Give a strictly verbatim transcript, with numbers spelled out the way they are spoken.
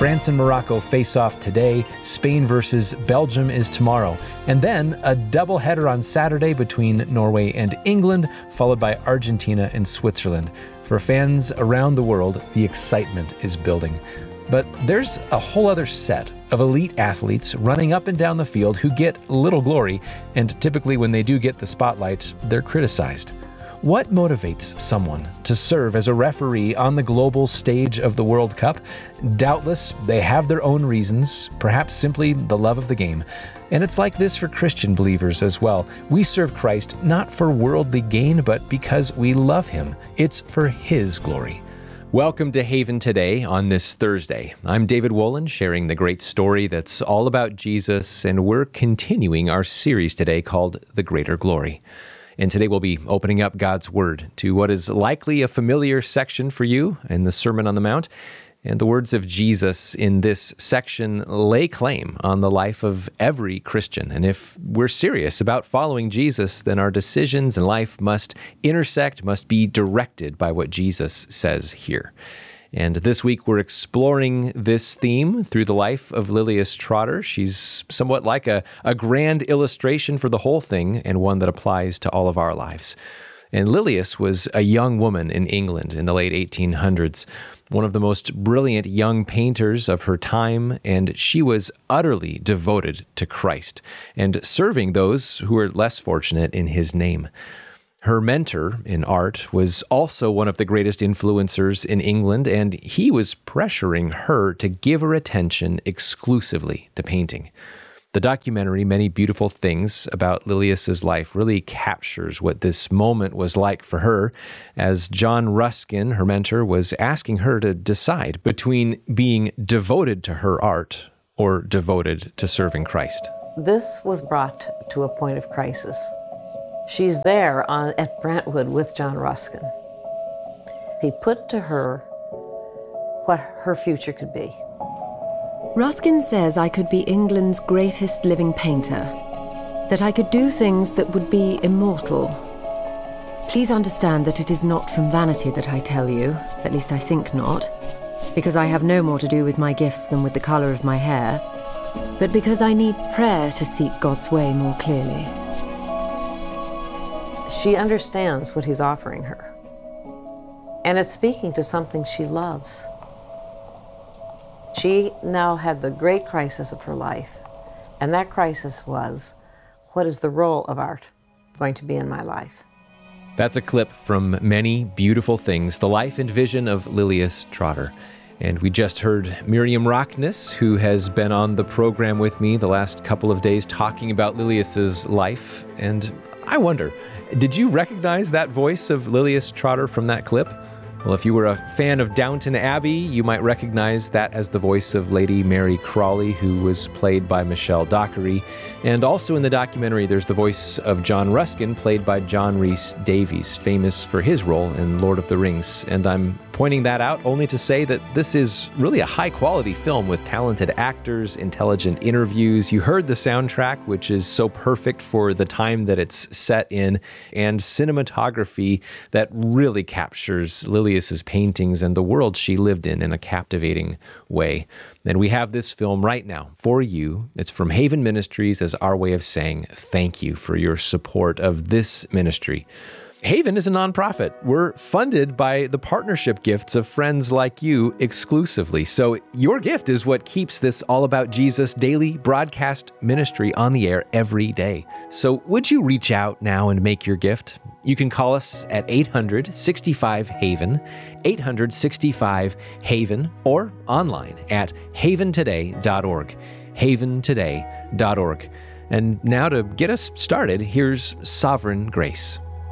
France and Morocco face off today. Spain versus Belgium is tomorrow. And then a doubleheader on Saturday between Norway and England, followed by Argentina and Switzerland. For fans around the world, the excitement is building. But there's a whole other set of elite athletes running up and down the field who get little glory, and typically when they do get the spotlight, they're criticized. What motivates someone to serve as a referee on the global stage of the World Cup? Doubtless, they have their own reasons, perhaps simply the love of the game. And it's like this for Christian believers as well. We serve Christ not for worldly gain, but because we love Him. It's for His glory. Welcome to Haven Today on this Thursday. I'm David Wolin, sharing the great story that's all about Jesus, and we're continuing our series today called The Greater Glory. And today we'll be opening up God's Word to what is likely a familiar section for you in the Sermon on the Mount. And the words of Jesus in this section lay claim on the life of every Christian. And if we're serious about following Jesus, then our decisions in life must intersect, must be directed by what Jesus says here. And this week, we're exploring this theme through the life of Lilias Trotter. She's somewhat like a, a grand illustration for the whole thing, and one that applies to all of our lives. And Lilias was a young woman in England in the late eighteen hundreds, one of the most brilliant young painters of her time, and she was utterly devoted to Christ and serving those who were less fortunate in His name. Her mentor in art was also one of the greatest influencers in England, and he was pressuring her to give her attention exclusively to painting. The documentary, Many Beautiful Things, about Lilias's life really captures what this moment was like for her, as John Ruskin, her mentor, was asking her to decide between being devoted to her art or devoted to serving Christ. This was brought to a point of crisis. She's there on, at Brentwood with John Ruskin. He put to her what her future could be. Ruskin says I could be England's greatest living painter, that I could do things that would be immortal. Please understand that it is not from vanity that I tell you, at least I think not, because I have no more to do with my gifts than with the color of my hair, but because I need prayer to seek God's way more clearly. She understands what he's offering her. And it's speaking to something she loves. She now had the great crisis of her life. And that crisis was, what is the role of art going to be in my life? That's a clip from Many Beautiful Things, the life and vision of Lilias Trotter. And we just heard Miriam Rockness, who has been on the program with me the last couple of days talking about Lilias's life. And I wonder, did you recognize that voice of Lilias Trotter from that clip? Well, if you were a fan of Downton Abbey, you might recognize that as the voice of Lady Mary Crawley, who was played by Michelle Dockery. And also in the documentary, there's the voice of John Ruskin, played by John Rhys Davies, famous for his role in Lord of the Rings. And I'm pointing that out only to say that this is really a high-quality film with talented actors, intelligent interviews. You heard the soundtrack, which is so perfect for the time that it's set in, and cinematography that really captures Lilias's paintings and the world she lived in in a captivating way. And we have this film right now for you. It's from Haven Ministries as our way of saying thank you for your support of this ministry. Haven is a nonprofit. We're funded by the partnership gifts of friends like you exclusively. So your gift is what keeps this All About Jesus daily broadcast ministry on the air every day. So would you reach out now and make your gift? You can call us at eight hundred sixty-five Haven, eight hundred sixty-five Haven, or online at haven today dot org, haven today dot org. And now to get us started, here's Sovereign Grace.